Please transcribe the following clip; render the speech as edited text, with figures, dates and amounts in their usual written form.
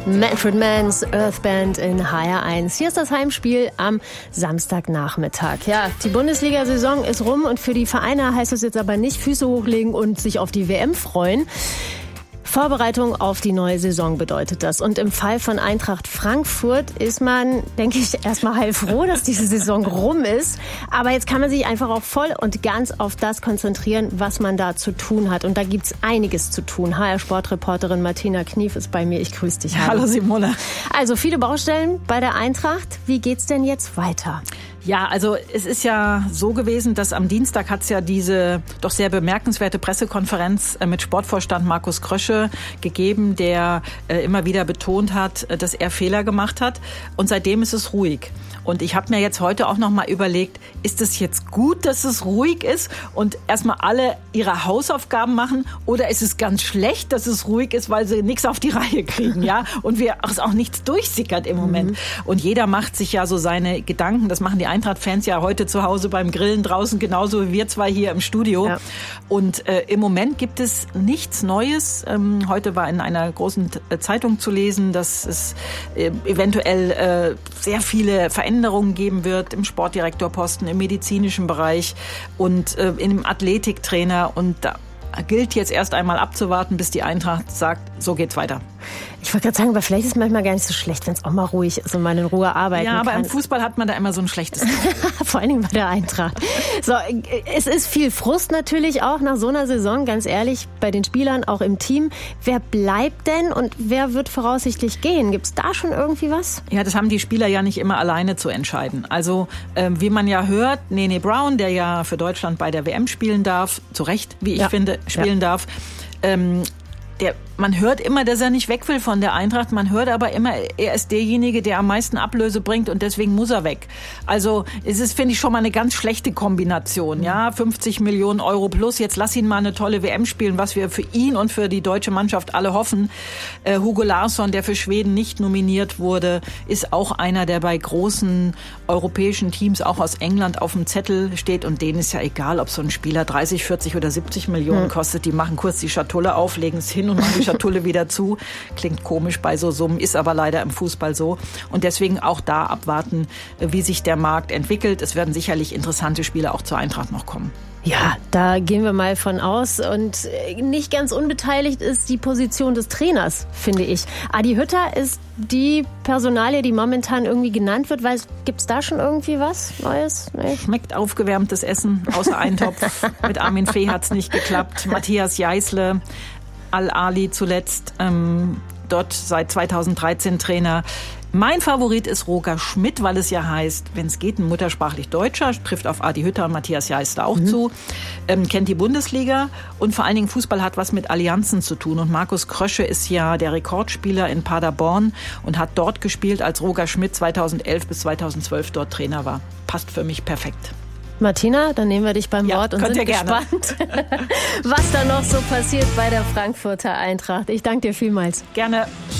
Manfred Mann's Earth Band in HR1. Hier ist das Heimspiel am Samstagnachmittag. Ja, die Bundesliga-Saison ist rum und für die Vereine heißt es jetzt aber nicht Füße hochlegen und sich auf die WM freuen. Vorbereitung auf die neue Saison bedeutet das. Und im Fall von Eintracht Frankfurt ist man, denke ich, erstmal heilfroh, dass diese Saison rum ist. Aber jetzt kann man sich einfach auch voll und ganz auf das konzentrieren, was man da zu tun hat. Und da gibt's einiges zu tun. HR-Sportreporterin Martina Knief ist bei mir. Ich grüße dich. Hallo Simone. Also viele Baustellen bei der Eintracht. Wie geht's denn jetzt weiter? Ja, also es ist ja so gewesen, dass am Dienstag hat es ja diese doch sehr bemerkenswerte Pressekonferenz mit Sportvorstand Markus Krösche gegeben, der immer wieder betont hat, dass er Fehler gemacht hat. Und seitdem ist es ruhig. Und ich habe mir jetzt heute auch noch mal überlegt, ist es jetzt gut, dass es ruhig ist und erstmal alle ihre Hausaufgaben machen, oder ist es ganz schlecht, dass es ruhig ist, weil sie nichts auf die Reihe kriegen, ja? Und auch nichts durchsickert im Moment. Und jeder macht sich ja so seine Gedanken. Das machen die Eintracht-Fans ja heute zu Hause beim Grillen draußen, genauso wie wir zwei hier im Studio. Ja. Und im Moment gibt es nichts Neues. Heute war in einer großen Zeitung zu lesen, dass es eventuell sehr viele Veränderungen geben wird im Sportdirektorposten, im medizinischen Bereich und im Athletiktrainer. Und da gilt jetzt erst einmal abzuwarten, bis die Eintracht sagt, so geht's weiter. Ich wollte gerade sagen, aber vielleicht ist es manchmal gar nicht so schlecht, wenn es auch mal ruhig ist und man in Ruhe arbeiten kann. Ja, aber im Fußball hat man da immer so ein schlechtes Vor allen Dingen bei der Eintracht. So, es ist viel Frust natürlich auch nach so einer Saison, ganz ehrlich, bei den Spielern, auch im Team. Wer bleibt denn und wer wird voraussichtlich gehen? Gibt es da schon irgendwie was? Ja, das haben die Spieler ja nicht immer alleine zu entscheiden. Also, wie man ja hört, Nene Brown, der ja für Deutschland bei der WM spielen darf, zu Recht, wie ich finde, spielen darf, man hört immer, dass er nicht weg will von der Eintracht. Man hört aber immer, er ist derjenige, der am meisten Ablöse bringt und deswegen muss er weg. Also es ist, finde ich, schon mal eine ganz schlechte Kombination. Ja, 50 Millionen Euro plus. Jetzt lass ihn mal eine tolle WM spielen, was wir für ihn und für die deutsche Mannschaft alle hoffen. Hugo Larsson, der für Schweden nicht nominiert wurde, ist auch einer, der bei großen europäischen Teams, auch aus England, auf dem Zettel steht. Und denen ist ja egal, ob so ein Spieler 30, 40 oder 70 Millionen kostet. Die machen kurz die Schatulle auf, legen es hin und machen die Schatulle wieder zu. Klingt komisch bei so Summen, ist aber leider im Fußball so. Und deswegen auch da abwarten, wie sich der Markt entwickelt. Es werden sicherlich interessante Spiele auch zur Eintracht noch kommen. Ja, da gehen wir mal von aus. Und nicht ganz unbeteiligt ist die Position des Trainers, finde ich. Adi Hütter ist die Personalie, die momentan irgendwie genannt wird. Gibt es da schon irgendwie was Neues? Nee. Schmeckt aufgewärmtes Essen, außer Eintopf. Mit Armin Fee hat es nicht geklappt. Matthias Jeißle, Al-Ali zuletzt, dort seit 2013 Trainer. Mein Favorit ist Roger Schmidt, weil es ja heißt, wenn es geht, ein muttersprachlich Deutscher, trifft auf Adi Hütter und Matthias Jeißle auch zu, kennt die Bundesliga und vor allen Dingen Fußball hat was mit Allianzen zu tun. Und Markus Krösche ist ja der Rekordspieler in Paderborn und hat dort gespielt, als Roger Schmidt 2011 bis 2012 dort Trainer war. Passt für mich perfekt. Martina, dann nehmen wir dich beim Wort und sind gespannt, was da noch so passiert bei der Frankfurter Eintracht. Ich danke dir vielmals. Gerne.